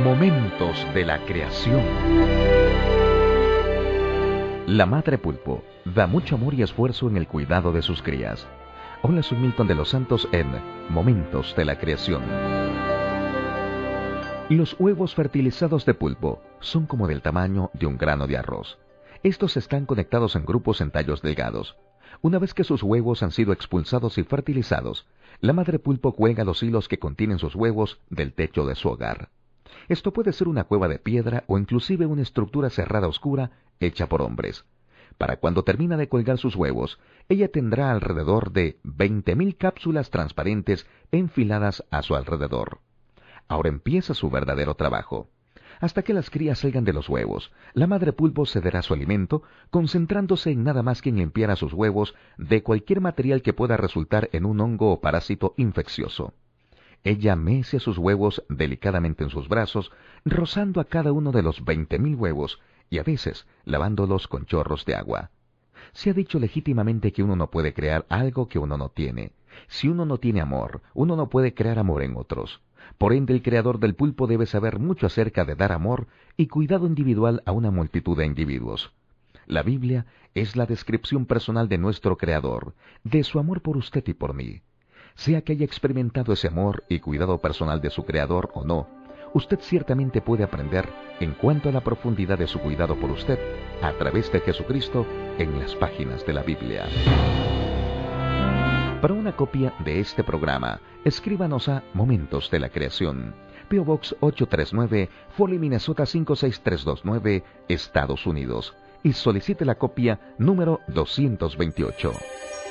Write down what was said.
Momentos de la creación. La madre pulpo da mucho amor y esfuerzo en el cuidado de sus crías. Hola, soy Milton de los Santos en Momentos de la creación. Los huevos fertilizados de pulpo son como del tamaño de un grano de arroz. Estos están conectados en grupos en tallos delgados. Una vez que sus huevos han sido expulsados y fertilizados, la madre pulpo cuelga los hilos que contienen sus huevos del techo de su hogar. Esto puede ser una cueva de piedra o inclusive una estructura cerrada oscura hecha por hombres. Para cuando termina de colgar sus huevos, ella tendrá alrededor de 20.000 cápsulas transparentes enfiladas a su alrededor. Ahora empieza su verdadero trabajo. Hasta que las crías salgan de los huevos, la madre pulpo cederá su alimento, concentrándose en nada más que en limpiar a sus huevos de cualquier material que pueda resultar en un hongo o parásito infeccioso. Ella mece a sus huevos delicadamente en sus brazos, rozando a cada uno de los 20.000 huevos y a veces lavándolos con chorros de agua. Se ha dicho legítimamente que uno no puede crear algo que uno no tiene. Si uno no tiene amor, uno no puede crear amor en otros. Por ende, el creador del pulpo debe saber mucho acerca de dar amor y cuidado individual a una multitud de individuos. La Biblia es la descripción personal de nuestro creador, de su amor por usted y por mí. Sea que haya experimentado ese amor y cuidado personal de su creador o no, usted ciertamente puede aprender en cuanto a la profundidad de su cuidado por usted a través de Jesucristo en las páginas de la Biblia. Para una copia de este programa, escríbanos a Momentos de la Creación, P.O. Box 839, Foley, Minnesota 56329, Estados Unidos, y solicite la copia número 228.